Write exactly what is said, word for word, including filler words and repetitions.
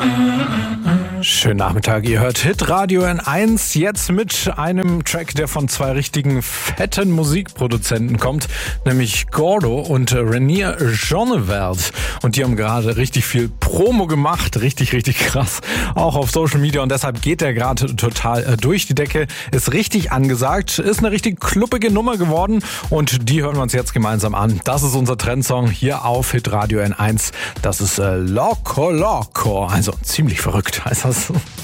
Schönen Nachmittag, ihr hört Hitradio N eins, jetzt mit einem Track, der von zwei richtigen fetten Musikproduzenten kommt, nämlich Gordo und Renier Jonneveld. Und die haben gerade richtig viel Promo gemacht, richtig, richtig krass, auch auf Social Media, und deshalb geht der gerade total durch die Decke, ist richtig angesagt, ist eine richtig kluppige Nummer geworden und die hören wir uns jetzt gemeinsam an. Das ist unser Trendsong hier auf Hitradio N eins, das ist äh, Loco Loco, also ziemlich verrückt heißt das.